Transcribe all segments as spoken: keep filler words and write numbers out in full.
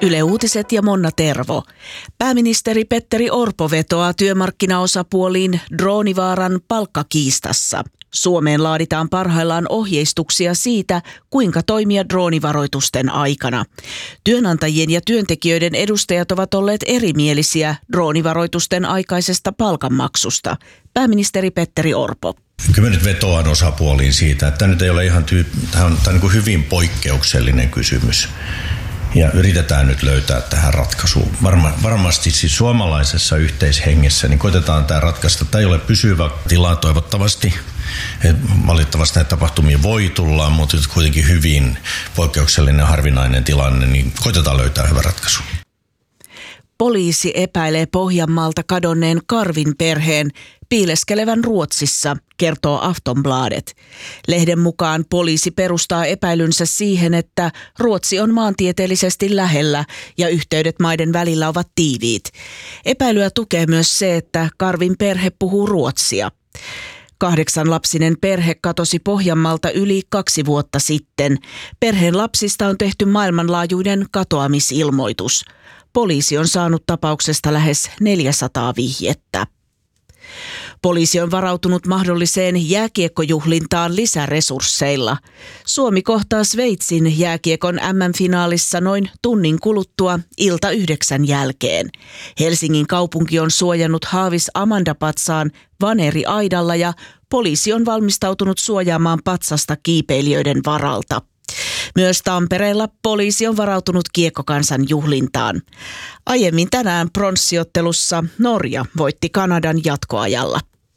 Yle Uutiset ja Monna Tervo. Pääministeri Petteri Orpo vetoaa työmarkkinaosapuoliin droonivaaran palkkakiistassa. Suomeen laaditaan parhaillaan ohjeistuksia siitä, kuinka toimia droonivaroitusten aikana. Työnantajien ja työntekijöiden edustajat ovat olleet erimielisiä droonivaroitusten aikaisesta palkanmaksusta. Pääministeri Petteri Orpo. Kyllä nyt vetoan osapuoliin siitä, että tämä nyt ei ole ihan tyyppi, tämä on, tämä on niin kuin hyvin poikkeuksellinen kysymys. Ja yritetään nyt löytää tähän ratkaisu. Varma, varmasti siis suomalaisessa yhteishengessä niin koitetaan tämä ratkaista. Tämä ei ole pysyvä tila toivottavasti. Valitettavasti näitä tapahtumia voi tulla, mutta kuitenkin hyvin poikkeuksellinen harvinainen tilanne, niin koitetaan löytää hyvä ratkaisu. Poliisi epäilee Pohjanmaalta kadonneen Karvin perheen piileskelevän Ruotsissa, kertoo Aftonbladet. Lehden mukaan poliisi perustaa epäilynsä siihen, että Ruotsi on maantieteellisesti lähellä ja yhteydet maiden välillä ovat tiiviit. Epäilyä tukee myös se, että Karvin perhe puhuu ruotsia. Kahdeksanlapsinen perhe katosi Pohjanmaalta yli kaksi vuotta sitten. Perheen lapsista on tehty maailmanlaajuinen katoamisilmoitus. Poliisi on saanut tapauksesta lähes neljäsataa vihjettä. Poliisi on varautunut mahdolliseen jääkiekkojuhlintaan lisäresursseilla. Suomi kohtaa Sveitsin jääkiekon äm äm-finaalissa noin tunnin kuluttua ilta yhdeksän jälkeen. Helsingin kaupunki on suojannut Haavis Amanda-patsaan vaneri-aidalla ja poliisi on valmistautunut suojaamaan patsasta kiipeilijöiden varalta. Myös Tampereella poliisi on varautunut kiekkokansan juhlintaan. Aiemmin tänään pronssiottelussa Norja voitti Kanadan jatkoajalla.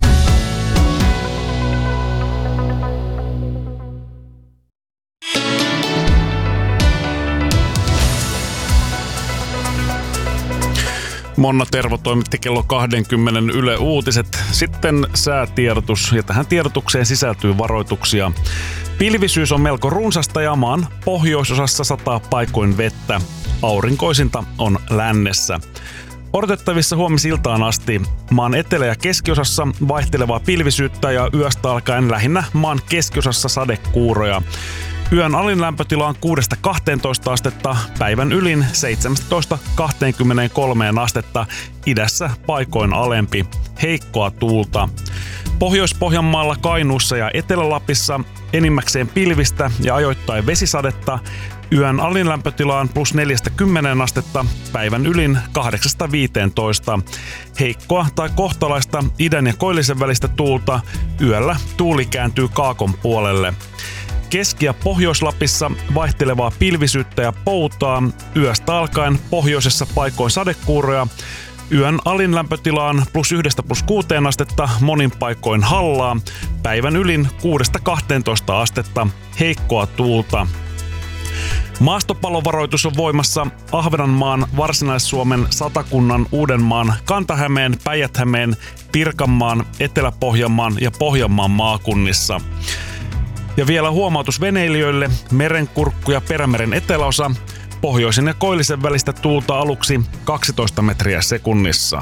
Monna Tervo toimitti kello kaksikymmentä Yle Uutiset. Sitten säätiedotus, ja tähän tiedotukseen sisältyy varoituksia. Pilvisyys on melko runsasta ja maan pohjoisosassa sataa paikoin vettä. Aurinkoisinta on lännessä. Odotettavissa huomisiltaan asti maan etelä- ja keskiosassa vaihtelevaa pilvisyyttä ja yöstä alkaen lähinnä maan keskiosassa sadekuuroja. Yön alin lämpötila on kuudesta kahteentoista astetta, päivän ylin seitsemästätoista kaksikymmentäkolme astetta, idässä paikoin alempi, heikkoa tuulta. Pohjois-Pohjanmaalla, Kainuussa ja Etelä-Lapissa enimmäkseen pilvistä ja ajoittain vesisadetta. Yön alin lämpötila on plus neljästä kymmeneen astetta, päivän ylin kahdeksasta viiteentoista. Heikkoa tai kohtalaista idän ja koillisen välistä tuulta, yöllä tuuli kääntyy kaakon puolelle. Keski- ja Pohjois-Lapissa vaihtelevaa pilvisyyttä ja poutaa, yöstä alkaen pohjoisessa paikoin sadekuuroja. Yön alin lämpötilaan plus yhdestä plus kuuteen astetta, monin paikoin hallaa, päivän ylin kuudesta kahteentoista astetta, heikkoa tuulta. Maastopalovaroitus on voimassa Ahvenanmaan, Varsinais-Suomen, Satakunnan, Uudenmaan, Kanta-Hämeen, Päijät-Hämeen, Pirkanmaan, Etelä-Pohjanmaan ja Pohjanmaan maakunnissa. Ja vielä huomautus veneilijöille, Merenkurkku ja Perämeren eteläosa, pohjoisen ja koillisen välistä tuulta aluksi kaksitoista metriä sekunnissa.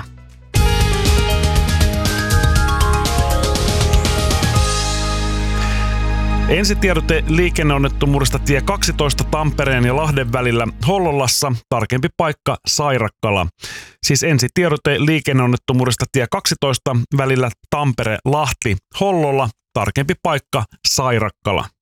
Ensitiedote liikenneonnettomuudesta tie kaksitoista Tampereen ja Lahden välillä Hollolassa, tarkempi paikka Sairakkala. Siis ensitiedote liikenneonnettomuudesta tie kaksitoista välillä Tampere-Lahti Hollolla, tarkempi paikka Sairakkala.